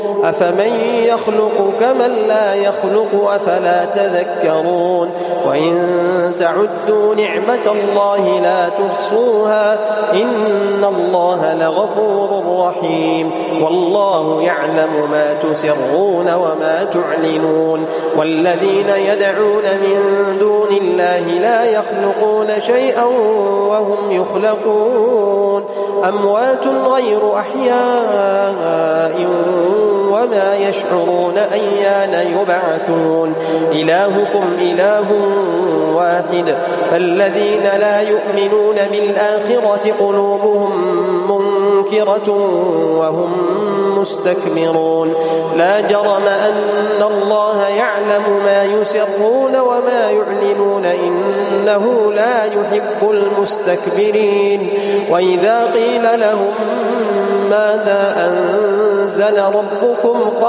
أفمن يخلق كمن لا يخلق أفلا تذكرون وإن تعدوا نعمة الله لا تحصوها إن الله لغفور رحيم والله يعلم ما تسرون وما تعلنون والذين يدعون من دون الله لا يخلقون شيئا وهم يخلقون أموات غير أحياء وما يشعرون أيان يبعثون إلهكم إله واحد فالذين لا يؤمنون بالآخرة قلوبهم منكرة وهم مستكبرون لا جرم أن الله يعلم ما يسرون وما يعلنون إنه لا يحب المستكبرين وإذا قيل لهم ماذا أنزل ربكم